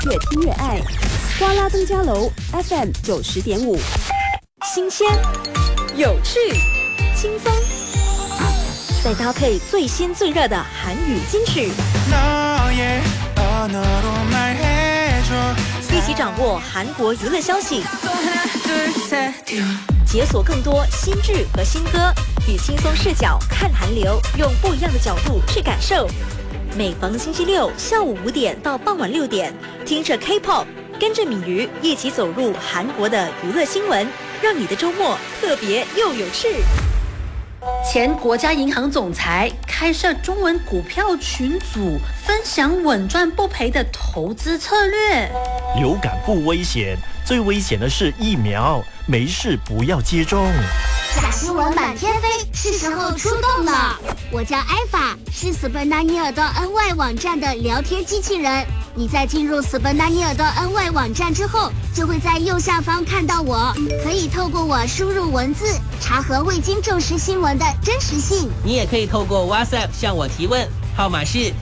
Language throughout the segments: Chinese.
越听越爱。瓜拉登嘉楼 FM 90.5，新鲜、有趣、轻松，再搭配最新最热的韩语金曲，一起掌握韩国娱乐消息，解锁更多新剧和新歌，以轻松视角看韩流，用不一样的角度去感受。每逢星期六下午5点到傍晚6点，听着 K-pop， 跟着敏瑜一起走入韩国的娱乐新闻，让你的周末特别又有趣。 前国家银行总裁开设中文股票群组，分享稳赚不赔的投资策略。 流感不危险，最危险的是疫苗，没事不要接种。 假新闻满天飞，是时候出动了。我叫艾法，是斯本纳尼尔的 NY 网站的聊天机器人。你在进入斯本纳尼尔的 NY 网站之后，就会在右下方看到我，可以透过我输入文字，查核未经证实新闻的真实性。 你也可以透过 WhatsApp 向我提问，号码是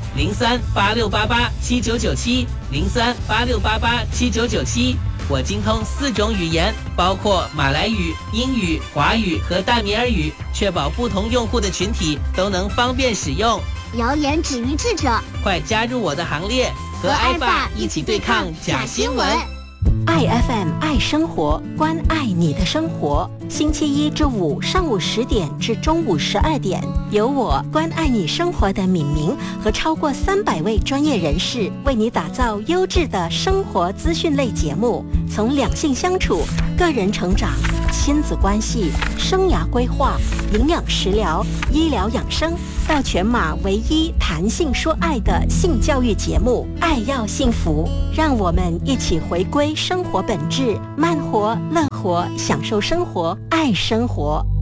0386887997，0386887997。我精通4种语言，包括马来语、英语、华语和大米尔语，确保不同用户的群体都能方便使用。 谣言止于智者， 快加入我的行列，和艾爸一起对抗假新闻。 爱 FM 爱生活，关爱你的生活。星期1至5上午10点至中午12点，由我关爱你生活的敏明和超过300位专业人士，为你打造优质的生活资讯类节目，从两性相处、个人成长、亲子关系、生涯规划、营养食疗、医疗养生，到全马唯一谈性说爱的性教育节目《爱要幸福》，让我们一起回归生活本质，慢活、乐活，享受生活，爱生活。